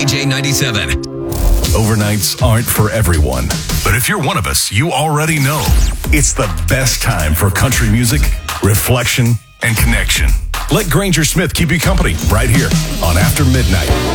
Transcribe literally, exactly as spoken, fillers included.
J ninety-seven. Overnights aren't for everyone, but if you're one of us, you already know it's the best time for country music, reflection, and connection. Let Granger Smith keep you company right here on After Midnight.